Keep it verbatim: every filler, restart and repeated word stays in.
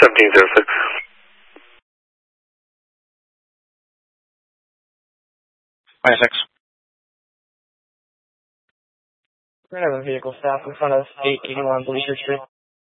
seventeen zero six. twenty-six. We're going to have a vehicle stop in front of eight eighty-one Bleecker Street.